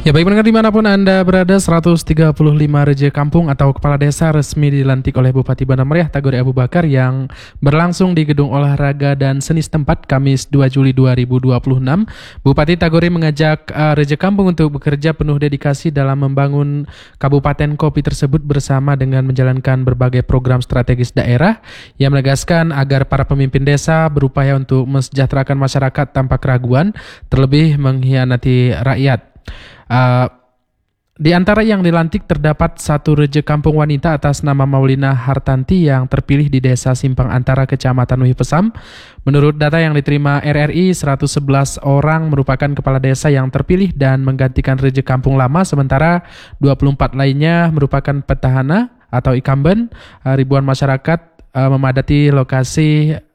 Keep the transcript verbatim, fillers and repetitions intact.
Ya baik pendengar dimanapun Anda berada, seratus tiga puluh lima Reja Kampung atau Kepala Desa resmi dilantik oleh Bupati Bandar Meriah Tagore Abu Bakar yang berlangsung di Gedung Olahraga dan Seni setempat Kamis dua Juli dua ribu dua puluh enam. Bupati Tagore mengajak uh, Reja Kampung untuk bekerja penuh dedikasi dalam membangun Kabupaten Kopi tersebut bersama dengan menjalankan berbagai program strategis daerah yang menegaskan agar para pemimpin desa berupaya untuk mensejahterakan masyarakat tanpa keraguan, terlebih mengkhianati rakyat. Uh, di antara yang dilantik terdapat satu Reja Kampung wanita atas nama Maulina Hartanti yang terpilih di Desa Simpang Antara, Kecamatan Uhi Pesam. Menurut data yang diterima R R I, seratus sebelas orang merupakan kepala desa yang terpilih dan menggantikan Reja Kampung lama, sementara dua puluh empat lainnya merupakan petahana atau incumbent. Uh, ribuan masyarakat uh, memadati lokasi